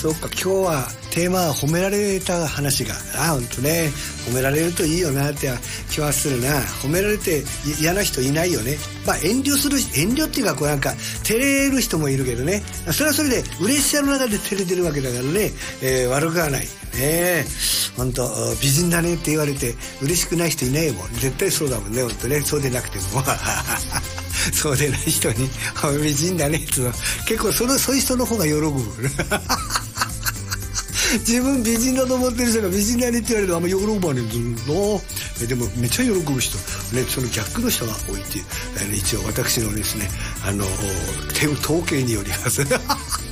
そうか、今日はテーマは褒められた話が、本当ね、褒められるといいよなって気はするな。褒められて嫌な人いないよね。遠慮っていうか、なんか照れる人もいるけどね、それはそれで嬉しさの中で照れてるわけだからね、悪くはないね。本当美人だねって言われて嬉しくない人いないもん。絶対そうだもんね、本当ね。そうでなくてもそうでない人に美人だねって言うの結構そういう人の方が喜ぶ自分美人だと思ってる人が美人だねって言われるとあんま喜ばねえの。でもめっちゃ喜ぶ人、ね、その逆の人が多いっていう、一応私のですね統計によりますが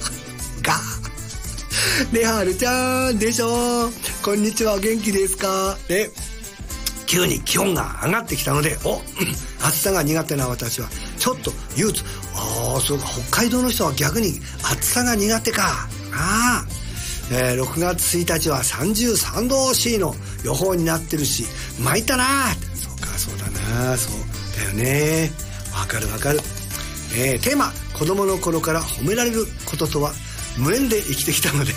ね、はるちゃんでしょ、こんにちは、元気ですかね。急に気温が上がってきたので、暑さが苦手な私はちょっと憂鬱。そうか、北海道の人は逆に暑さが苦手か。6月1日は33度 C の予報になってるし、参ったな。そうか、そうだな、そうだよね。わかる。テーマ、子供の頃から褒められることとは無縁で生きてきたので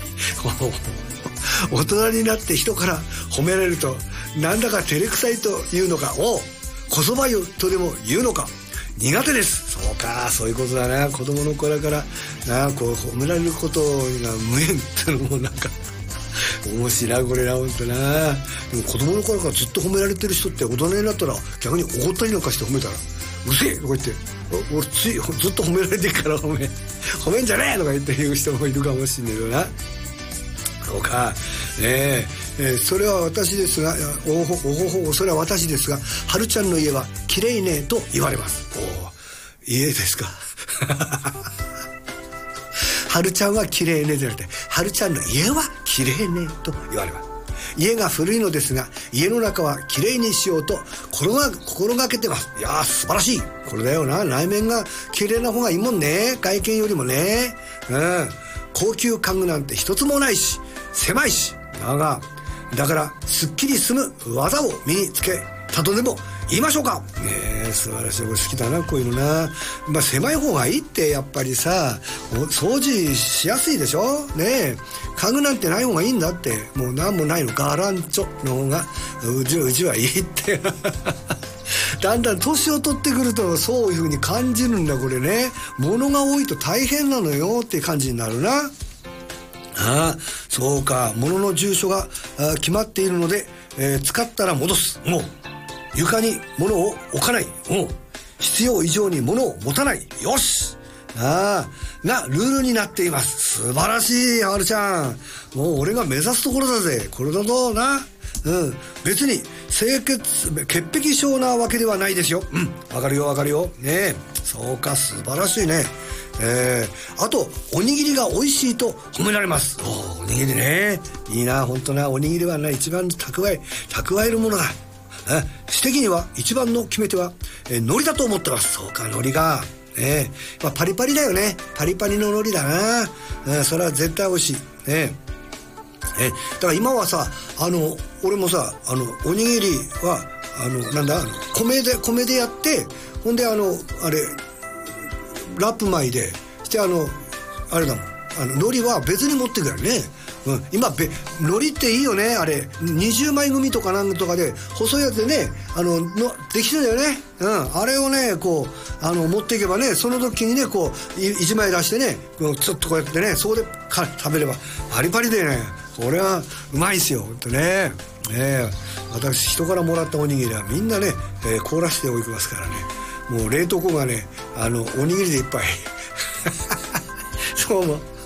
大人になって人から褒められるとなんだか照れくさいというのか、こそばゆとでも言うのか苦手です。そうか、そういうことだな。子供の頃からこう褒められることが無縁ってのもなんか面白いこれな、ほんとな。でも子供の頃からずっと褒められてる人って大人になったら逆に怒ったりなんかして褒めたらうせえとか言って、俺ずっと褒められてるから褒めんじゃねえとか言って言う人もいるかもしれないよな。そうか、それは私ですが、それは私ですが、はるちゃんの家は綺麗ねと言われます。家ですかはるちゃんは綺麗ねじゃなくて、はるちゃんの家は綺麗ねと言われます。家が古いのですが、家の中は綺麗にしようと心がけてます。いやー、素晴らしい。これだよな。内面が綺麗な方がいいもんね。外見よりもね。高級家具なんて一つもないし、狭いし。だからすっきり済む技を身につけたとでも言いましょうか。素晴らしい。俺好きだな、こういうのな。狭い方がいいって、やっぱりさ、掃除しやすいでしょね。家具なんてない方がいいんだって。もうなんもないの、ガランチョの方がうちはいいってだんだん年を取ってくるとそういう風に感じるんだ、これね。物が多いと大変なのよっていう感じになるな。そうか、物の住所が決まっているので、使ったら戻す。床に物を置かない。必要以上に物を持たない。よしがルールになっています。素晴らしい、はるちゃん。もう俺が目指すところだぜ。これだぞな。別に潔癖症なわけではないですよ。わかるよね。そうか、素晴らしいね。あとおにぎりが美味しいと褒められます。おにぎりね、いいな、本当な。おにぎりは一番蓄えるものだ。私的には一番の決め手は、海苔だと思ってます。そうか、海苔がパリパリだよね。パリパリの海苔だな。それは絶対美味しいね。だから今はさ、俺もさ、おにぎりは米でやって、ほんであれラップ巻いでしてあれだもん、海苔は別に持ってくるね。今海苔っていいよね。あれ20枚組とかなんとかで細いやつでね、できてるんだよね。あれをねこう持っていけばね、その時にねこう1枚出してね、ちょっとこうやってね、そこで食べればパリパリでね、これはうまいですよ、ほんとね。私人からもらったおにぎりはみんなね、凍らしておきますからね。もう冷凍庫がねおにぎりでいっぱいそうも